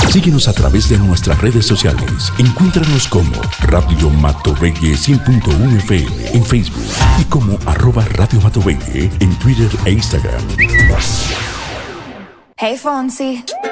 Síguenos a través de nuestras redes sociales. Encuéntranos como Radio Matovelle 100.1 FM en Facebook y como @Radio Matovelle en Twitter e Instagram. Hey Fonsi.